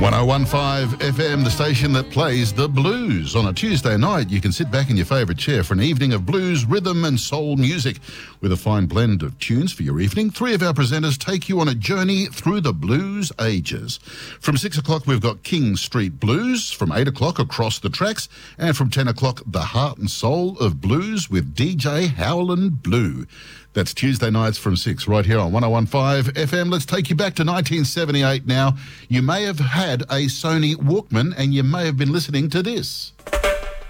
101.5 FM, the station that plays the blues. On a Tuesday night, you can sit back in your favourite chair for an evening of blues, rhythm and soul music with a fine blend of tunes for your evening. Three of our presenters take you on a journey through the blues ages. From 6 o'clock, we've got King Street Blues. From 8 o'clock, Across the Tracks. And from 10 o'clock, The Heart and Soul of Blues with DJ Howland Blue. That's Tuesday nights from 6 right here on 101.5 FM. Let's take you back to 1978 now. You may have had a Sony Walkman and you may have been listening to this.